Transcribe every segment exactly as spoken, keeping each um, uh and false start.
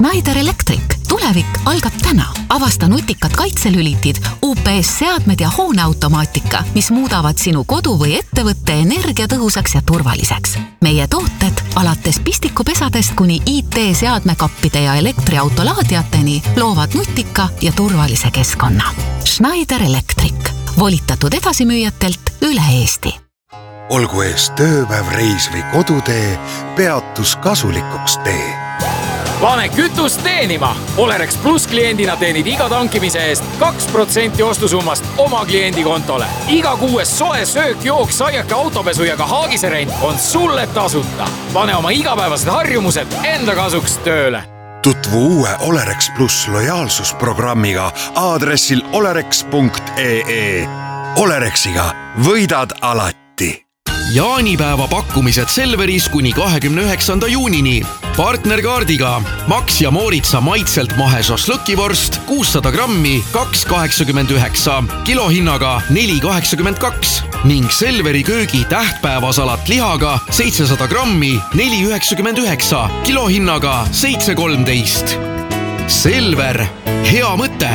Schneider Electric. Tulevik algab täna. Avasta nutikad kaitselülitid, U P S-seadmed ja hooneautomaatika, mis muudavad sinu kodu või ettevõtte energiatõhusaks ja turvaliseks. Meie tooted alates pistikupesadest kuni I T-seadmekappide ja elektriautolaadiateni loovad nutika ja turvalise keskkonna. Schneider Electric. Volitatud edasimüüjatelt üle Eesti. Olgu ees tööpäev, reis või kodutee, peatus kasulikuks tee. Pane kütust teenima! Olerex Plus kliendina teenid iga tankimise eest kaks protsenti ostusummast oma kliendi kontole. Iga kuues soe söök, jook, saiake, autopesu ja ka haagiserent on sulle tasuta. Pane oma igapäevased harjumused enda kasuks tööle. Tutvu uue Olerex Plus lojaalsusprogrammiga aadressil olerex punkt ee. Olerexiga võidad alati. Jaanipäeva pakkumised Selveris kuni kahekümne üheksanda juunini. Partnerkaardiga Max ja Mooritsa maitselt mahe šašlõkivorst kuussada grammi kaks kaheksakümmend üheksa, kilohinnaga neli kaheksakümmend kaks ning Selveri köögi tähtpäevasalat lihaga seitsesada grammi neli üheksakümmend üheksa, kilohinnaga seitse kolmteist. Selver, hea mõte!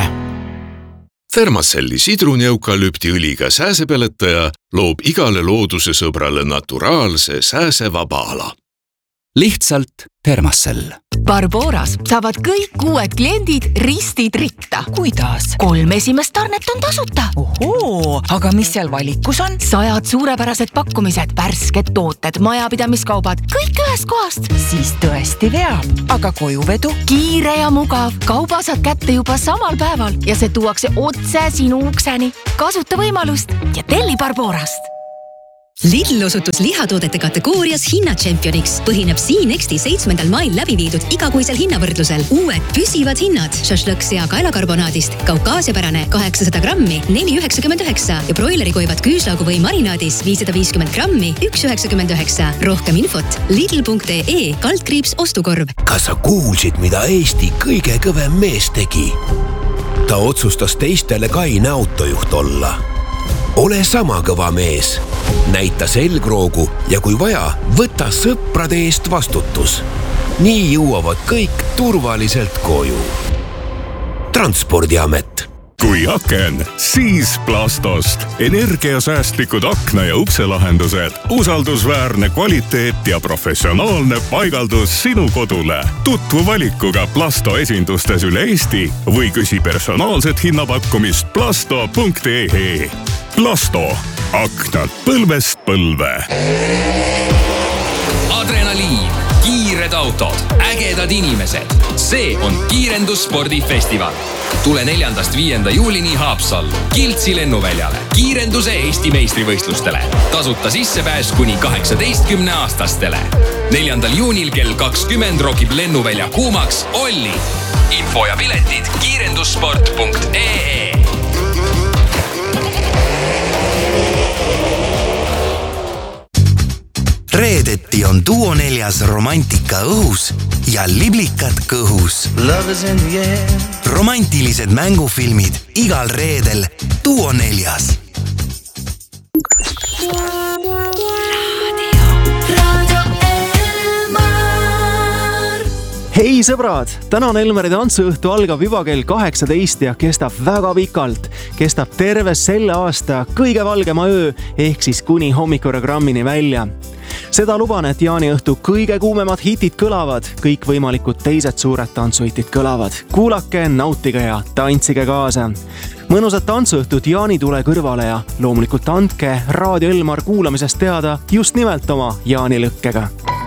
Thermacelli sidrunieukalüptiõliga sääsepeletaja loob igale looduse sõbrale naturaalse sääsevaba ala. Lihtsalt Thermacell. Barboras saavad kõik uued kliendid ristid ritta. Kuidas? Kolm esimest tarnet on tasuta. Ohoo, aga mis seal valikus on? Sajad suurepärased pakkumised, värsked tooted, majapidamiskaubad, kõik ühest kohast. Siis tõesti veab. Aga kojuvedu? Kiire ja mugav. Kauba saad kätte juba samal päeval ja see tuuakse otse sinu ukseni. Kasuta võimalust ja telli Barborast. Lidl osutus lihatoodete kategoorias hinnatšempioniks. Põhineb Siinexti seitsmendal mail läbi viidud igakuisel hinnavõrdlusel. Uued püsivad hinnad. Šašlõk sea kaelakarbonaadist, kaukaasiapärane kaheksasada grammi, neli üheksakümmend üheksa ja broileri koivad küüslaugu või marinaadis viissada viiskümmend grammi, üks üheksakümmend üheksa. Rohkem infot lidl punkt ee, kaldkriips ostukorv. Kas sa kuulsid, mida Eesti kõige kõvem mees tegi? Ta otsustas teistele kaine autojuht olla. Ole sama kõva mees. Näita selgroogu ja kui vaja, võta sõprade eest vastutus. Nii jõuavad kõik turvaliselt koju. Transpordiamet. Kui aken, siis Plastost. Energiasäästlikud akna- ja ukselahendused. Usaldusväärne kvaliteet ja professionaalne paigaldus sinu kodule. Tutvu valikuga Plasto esindustes üle Eesti või küsi personaalset hinnapakkumist plasto punkt ee. Plasto. Aknad põlvest põlve. Adrenaliin, kiired autod, ägedad inimesed. See on Kiirendusspordifestival. Tule neljandast viienda juulini Haapsallu, Kiltsi lennuväljale, kiirenduse Eesti meistrivõistlustele. Tasuta sissepääs kuni kaheksateistkümne aastastele. Neljandal juunil kell kakskümmend rokib lennuvälja kuumaks Olli. Info ja piletid kiirendussport punkt ee. Reedeti on Duo neljas romantika õhus ja liblikad kõhus. Romantilised mängufilmid igal reedel Duo neljas. Hei sõbrad, täna on Elmeri tantsuõhtu algab juba kell kaheksateist ja kestab väga pikalt. Kestab terve selle aasta kõige valgema öö ehk siis kuni hommikuprogrammini välja. Seda luban, et jaaniõhtu kõige kuumemad hitid kõlavad, kõik võimalikud teised suured tantsuhitid kõlavad. Kuulake, nautige ja tantsige kaasa. Mõnusad tantsuõhtut jaanitule kõrvale ja loomulikult andke Raadio Elmar kuulamisest teada just nimelt oma jaanilõkkega.